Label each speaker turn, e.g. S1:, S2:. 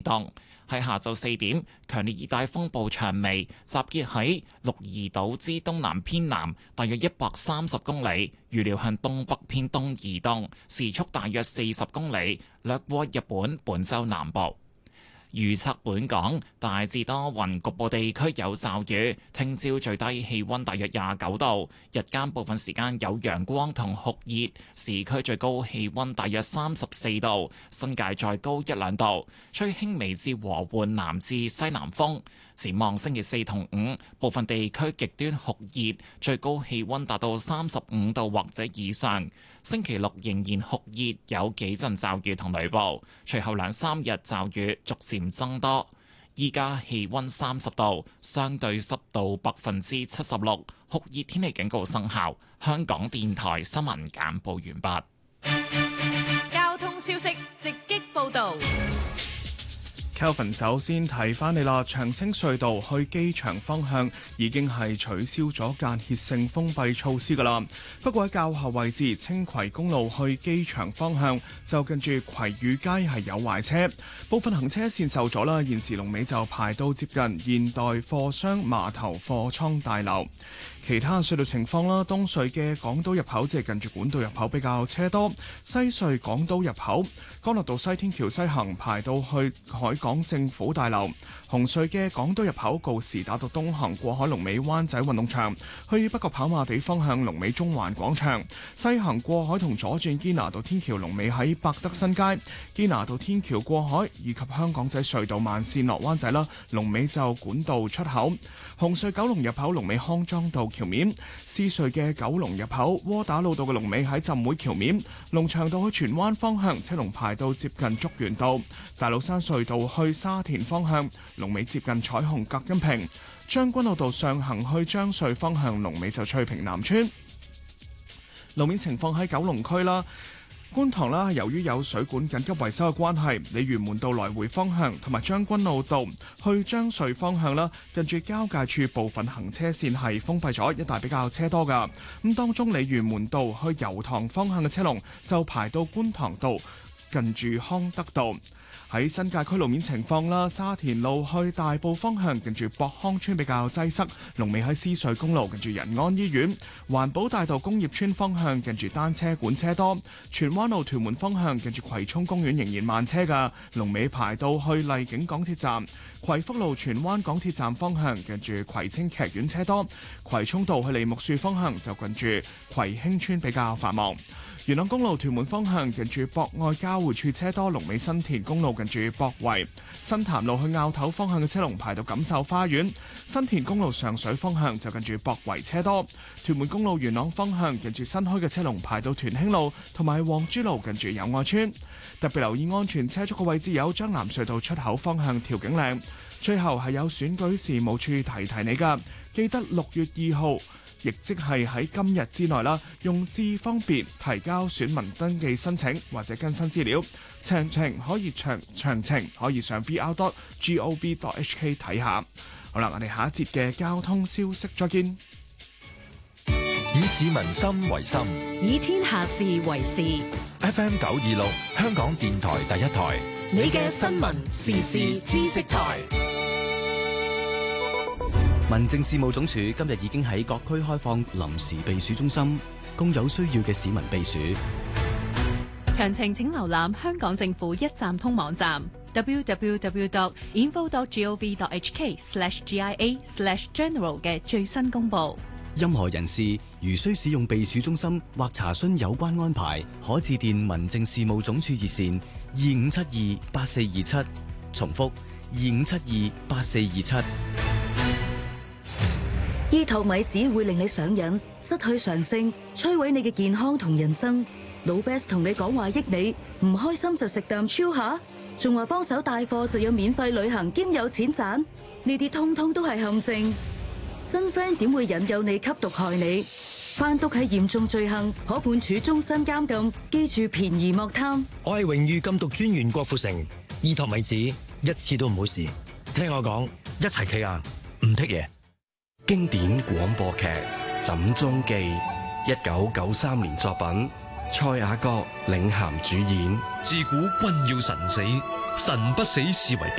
S1: 動。喺下晝4點，強烈熱帶風暴長眉集結喺鹿兒島之東南偏南，大約130公里，預料向東北偏東移動，時速大約40公里，掠過日本本州南部。預測本港大致多雲，局部地區有驟雨。聽朝最低氣溫大約29度，日間部分時間有陽光同酷熱，市區最高氣溫大約34度，新界再高1-2度，吹輕微至和緩南至西南風。展望星期4同5，部分地區極端酷熱，最高氣溫達到35度或者以上。星期6仍然酷熱，有幾陣驟雨同雷暴，隨後2-3日驟雨逐漸增多。依家氣溫30度，相對濕度76%，酷熱天氣警告生效。香港電台新聞簡報完畢。
S2: 交通消息直擊報導。
S3: Kelvin 首先提翻你啦，長青隧道去機場方向已經係取消咗間歇性封閉措施噶啦。不過喺較後位置，青葵公路去機場方向就近住葵裕街係有壞車，部分行車線受阻啦。現時龍尾就排到接近現代貨商碼頭貨倉大樓。其他隧道情況啦，東隧嘅港島入口即係近住管道入口比較車多，西隧港島入口干諾道西天橋西行排到去海港政府大樓，紅隧嘅港島入口告士打道東行過海龍尾灣仔運動場，去北角跑馬地方向龍尾中環廣場，西行過海同左轉堅拿道天橋龍尾喺百德新街，堅拿道天橋過海以及香港仔隧道慢線落灣仔啦，龍尾就管道出口，紅隧九龍入口龍尾康莊道橋面，獅隧嘅九龍入口窩打老道嘅龍尾喺浸會橋面，龍翔道去荃灣方向車龍排到接近竹園道，大老山隧道去沙田方向龍尾接近彩虹隔音屏，將軍澳道上行去將隧方向龍尾就翠屏南村。路面情況喺九龍區啦，觀塘啦，由於有水管緊急維修嘅關係，鯉魚門道來回方向同埋將軍澳道去將隧方向啦，近住交界處部分行車線係封閉咗，一帶比較車多噶。咁當中鯉魚門道去油塘方向嘅車龍就排到觀塘道近住康德道。喺新界區路面情況啦，沙田路去大埔方向近住博康村比較擠塞，龍尾喺獅隧公路近住仁安醫院；環保大道工業村方向近住單車館車多，荃灣路屯門方向近住葵涌公園仍然慢車㗎，龍尾排到去荔景港鐵站；葵福路荃灣港鐵站方向近住葵青劇院車多，葵涌道去梨木樹方向就近住葵興村比較繁忙。元朗公路屯門方向近住博愛交匯處車多，龍尾新田公路近住博圍；新潭路去坳頭方向嘅車龍排到錦繡花園，新田公路上水方向就近住博圍車多；屯門公路元朗方向近住新墟嘅車龍排到屯興路同埋黃珠路近住友愛村。特別留意安全車速嘅位置有將南隧道出口方向調景嶺。最後係有選舉事務處提提你㗎，記得6月2號。亦即係喺今日之內啦，用智方便提交選民登記申請或者更新資料，詳情可以上 vr.gov.hk 睇下。好啦，我哋下一節嘅交通消息再見。
S4: 以市民心為心，
S2: 以天下事為事。
S4: FM 926香港電台第一台，
S2: 你嘅新聞時事知識台。
S5: 民政事務總署今日已經喺各區開放臨時避暑中心，供有需要嘅市民避暑。
S2: 詳情請瀏覽香港政府一站通網站 www.info.gov.hk/GIA/general 嘅最新公佈。
S5: 任何人士如需使用避暑中心或查詢有關安排，可致電民政事務總署熱線25728427，重複25728427。
S6: 醫托米只會令你上癮，失去常性，摧毀你嘅健康同人生。老 Best 同你講話益你，唔開心就食啖超下，仲話幫手帶貨就有免費旅行兼有錢賺，呢啲通通都係陷阱。真 friend 點會引誘你吸毒害你？販毒係嚴重罪行，可判處終身監禁。記住便宜莫貪。
S7: 我係榮譽禁毒專員郭富城，醫托米子一次都唔好試，聽我講，一齊企硬，唔剔嘢。
S8: 經典廣播劇《枕中記》，1993年作品，蔡雅閣領銜主演。
S9: 自古君要臣死，臣不死是為不